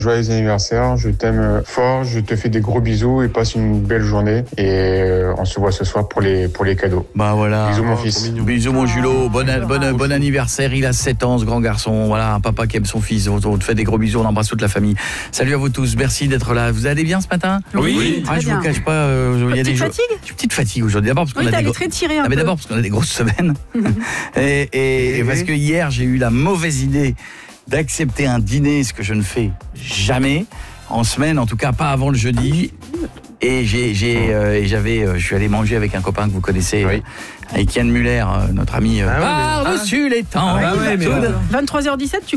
Joyeux anniversaire, je t'aime fort, je te fais des gros bisous et passe une belle journée. Et on se voit ce soir pour les cadeaux. Bah voilà. Bisous mon fils. Bisous mon Julot, bon anniversaire, il a 7 ans ce grand garçon. Voilà, un papa qui aime son fils, on te fait des gros bisous, on embrasse toute la famille. Salut à vous tous, merci d'être là. Vous allez bien ce matin ? Oui. Je vous cache pas, il y a des jours. Petite fatigue aujourd'hui, d'abord parce qu'on a des très tiré un peu. Mais d'abord parce qu'on a des grosses semaines. et parce que hier, j'ai eu la mauvaise idée d'accepter un dîner, ce que je ne fais jamais en semaine, en tout cas pas avant le jeudi. Et je suis allé manger avec un copain que vous connaissez, avec Yann Muller, notre ami. Par-dessus les temps. 23h17, tu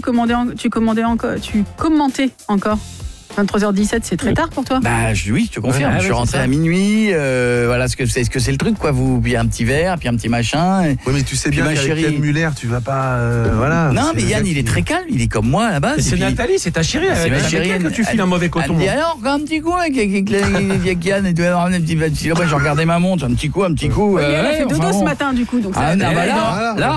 commentais encore. 23h17, c'est très tard pour toi ? Bah oui, je te confirme. Je suis rentré à minuit. Voilà ce que c'est le truc, quoi. Puis un petit verre, puis un petit machin. Oui, mais tu sais bien qu'avec Yann Muller, tu vas pas. Voilà. Non, mais Yann, il est très calme. Il est comme moi à la base. C'est Nathalie, c'est ta chérie. C'est ma chérie que tu files un mauvais coton. Et alors, un petit coup avec Yann et tout. Après, je regardais ma montre, un petit coup. Elle a fait dodo ce matin, du coup. Donc là.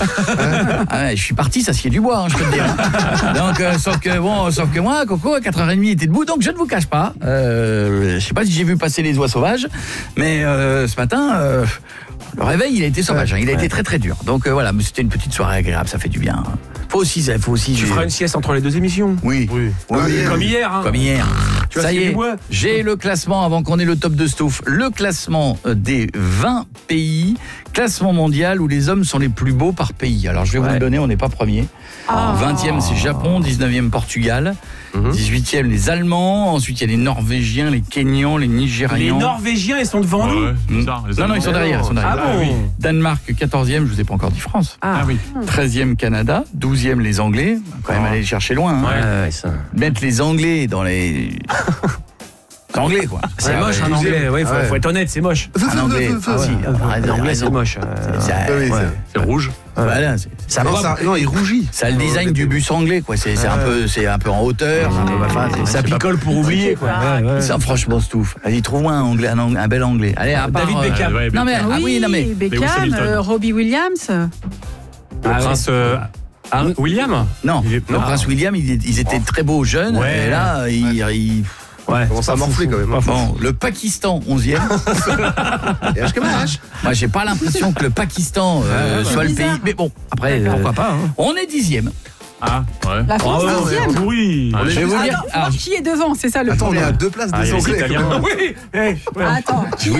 Je suis parti, ça sciait du bois, je peux te dire. Donc, sauf que moi, Coco, à 4h30, était debout, donc je ne vous cache pas. Je sais pas si j'ai vu passer les oies sauvages, mais ce matin, le réveil, il a été sauvage. Il a été très très dur. Donc voilà, mais c'était une petite soirée agréable, ça fait du bien. Faut aussi. Tu feras une sieste entre les deux émissions. Oui. Comme hier. Comme hier. Tu vois, ça y est, j'ai le classement, avant qu'on ait le top de Stouff, le classement des 20 pays, classement mondial où les hommes sont les plus beaux par pays. Alors je vais vous le donner, on n'est pas premier. 20e, c'est Japon, 19e, Portugal, 18e, les Allemands, ensuite il y a les Norvégiens, les Kenyans, les Nigérians. Les Norvégiens, ils sont devant nous. Non, ils sont derrière. Ah bon. Danemark, 14e, je vous ai pas encore dit France. 13e, Canada, 12e, les Anglais. Quand même aller chercher loin. Mettre les Anglais dans les... Anglais, quoi. C'est moche un anglais, faut être honnête, c'est moche. Un anglais, L'anglais, c'est moche. C'est rouge. Voilà, non, il rougit. Ça le design du bus anglais, quoi. C'est un peu en hauteur. Ça picole pour oublier, quoi. Ça, franchement, Stouff. Allez, trouve-moi un bel anglais. Allez, à part David Beckham. Beckham, Robbie Williams. Le prince William. Non, le prince William, ils étaient très beaux jeunes. Et là, ça a morflé quand même. Bon, le Pakistan, 11e. Moi, j'ai pas l'impression que le Pakistan soit le pays. Mais bon, après, pourquoi pas. On est 10e. La France 10e. Oui. Je vais vous dire. Qui est devant, c'est ça le problème. problème. On est à 2 places des Anglais. Oui. Attends, qui est devant ?